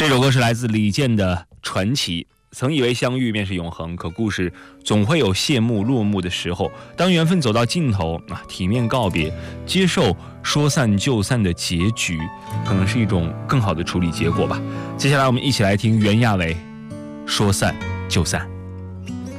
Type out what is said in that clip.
这首歌是来自李健的《传奇》。曾以为相遇便是永恒，可故事总会有谢幕落幕的时候。当缘分走到尽头，体面告别，接受说散就散的结局，可能是一种更好的处理结果吧。接下来我们一起来听袁娅维《说散就散》。